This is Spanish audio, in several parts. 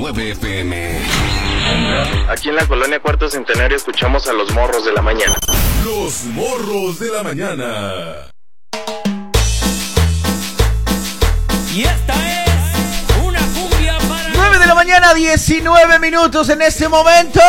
99 FM. Aquí en la colonia Cuarto Centenario escuchamos a los morros de la mañana. Los morros de la mañana. Y esta es una cumbia para... 9 de la mañana, 19 minutos en este momento.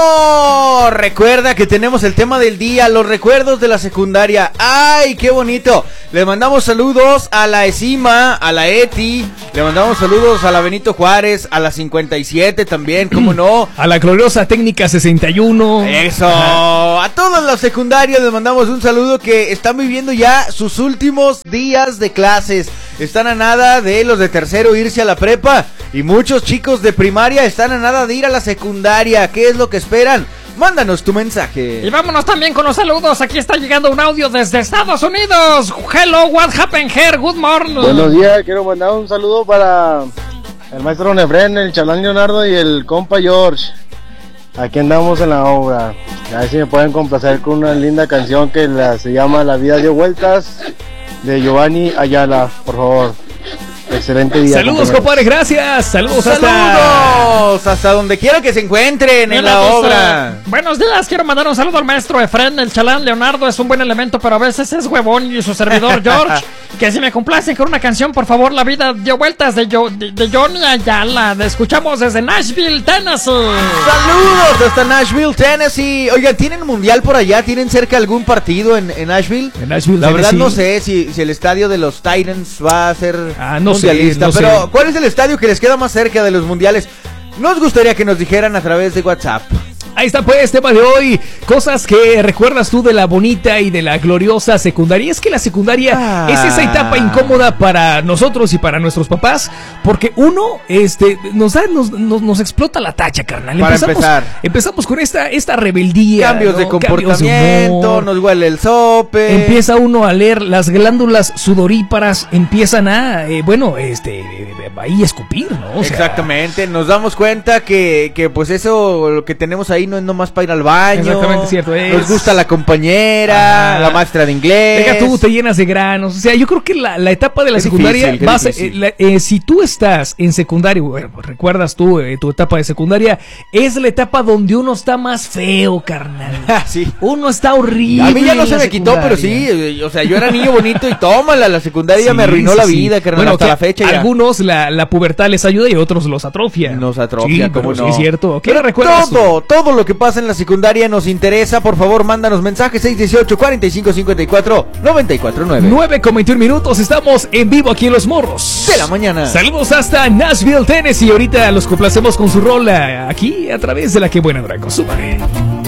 Recuerda que tenemos el tema del día, los recuerdos de la secundaria. ¡Ay, qué bonito! Le mandamos saludos a la ESIMA, a la ETI. Le mandamos saludos a la Benito Juárez, a la 57 también, ¿cómo no? A la gloriosa técnica 61. Eso, a todos los secundarios les mandamos un saludo que están viviendo ya sus últimos días de clases. Están a nada de los de tercero irse a la prepa y muchos chicos de primaria están a nada de ir a la secundaria. ¿Qué es lo que esperan? Mándanos tu mensaje. Y vámonos también con los saludos. Aquí está llegando un audio desde Estados Unidos. Hello, what happened here? Good morning. Buenos días, quiero mandar un saludo para el maestro Nefren, el chalán Leonardo y el compa George. Aquí andamos en la obra. A ver si me pueden complacer con una linda canción que se llama La vida dio vueltas, de Giovanni Ayala, por favor. Excelente día. Saludos, compadre, gracias. Saludos hasta donde quiera que se encuentren en la obra. Buenos días, quiero mandar un saludo al maestro Efren, el chalán Leonardo. Es un buen elemento, pero a veces es huevón. Y su servidor George, que si me complacen con una canción, por favor. La vida dio vueltas de Johnny Ayala. La escuchamos desde Nashville, Tennessee. Saludos hasta Nashville, Tennessee. Oigan, ¿tienen mundial por allá? ¿Tienen cerca algún partido en Nashville? En Nashville, la verdad Tennessee. no sé si el estadio de los Titans va a ser mundialista, no pero sé. ¿Cuál es el estadio que les queda más cerca de los mundiales? Nos gustaría que nos dijeran a través de WhatsApp. Ahí está pues, tema de hoy. Cosas que recuerdas tú de la bonita y de la gloriosa secundaria. Es que la secundaria es esa etapa incómoda para nosotros y para nuestros papás, porque uno nos explota la tacha, carnal. Empezamos con esta rebeldía, cambios de comportamiento, nos huele el sope. Empieza uno a leer las glándulas sudoríparas, empiezan a ahí escupir, ¿no? O sea, exactamente, nos damos cuenta que pues eso, lo que tenemos ahí no es nomás para ir al baño. Exactamente, cierto. Nos gusta la compañera, la maestra de inglés. Deja tú, te llenas de granos. O sea, yo creo que la etapa de la secundaria si tú estás en secundaria, bueno, recuerdas tú tu etapa de secundaria, es la etapa donde uno está más feo, carnal. Sí. Uno está horrible. A mí ya no se me quitó, pero sí, o sea, yo era niño bonito y tómala, la secundaria me arruinó la vida, carnal, bueno, hasta la fecha ya. Algunos la pubertad les ayuda y otros los atrofia. Nos atrofia, sí, como no. Sí, es cierto. ¿Qué le recuerdas? Todo lo que pasa en la secundaria nos interesa. Por favor, mándanos mensajes 618-4554-949. 9:21. Estamos en vivo aquí en Los Morros de la mañana. Saludos hasta Nashville, Tennessee. Ahorita los complacemos con su rola aquí a través de La Que Buena Draco. Súbale.